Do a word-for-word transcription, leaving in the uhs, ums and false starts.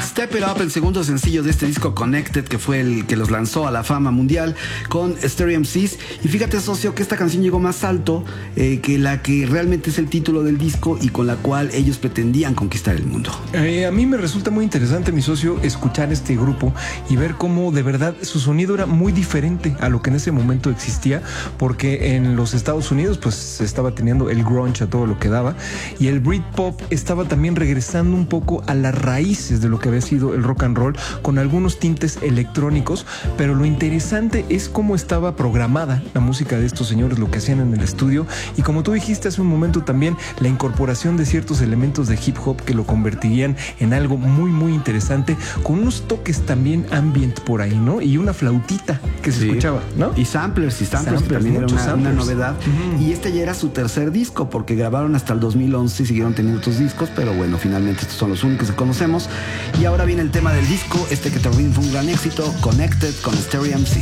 Step It Up, el segundo sencillo de este disco Connected, que fue el que los lanzó a la fama mundial con Stereo M Cs. Y fíjate, socio, que esta canción llegó más alto eh, que la que realmente es el título del disco y con la cual ellos pretendían conquistar el mundo. Eh, a mí me resulta muy interesante, mi socio, escuchar este grupo y ver cómo de verdad su sonido era muy diferente a lo que en ese momento existía, porque en los Estados Unidos pues se estaba teniendo el grunge a todo lo que daba y el Britpop estaba también regresando un poco a las raíces de lo que había sido el rock and roll, con algunos tintes electrónicos, pero lo interesante es cómo estaba programada la música de estos señores, lo que hacían en el estudio, y como tú dijiste hace un momento también, la incorporación de ciertos elementos de hip hop que lo convertirían en algo muy muy interesante, con unos toques también ambient por ahí, ¿no? Y una flautita que se sí. escuchaba, ¿no? Y samplers, y samplers, samplers que también era una, samplers. una novedad. Uh-huh. Y este ya era su tercer disco, porque grabaron hasta el dos mil once y siguieron teniendo otros discos, pero bueno, finalmente estos son los únicos que conocemos. Y ahora viene el tema del disco, este que también fue un gran éxito, Connected con Stereo M C.